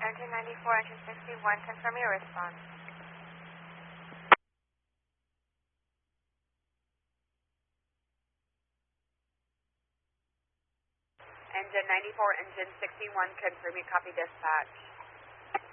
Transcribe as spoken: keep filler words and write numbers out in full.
Engine ninety-four, engine sixty-one, confirm your response. Engine ninety-four, engine sixty-one, confirm your copy dispatch.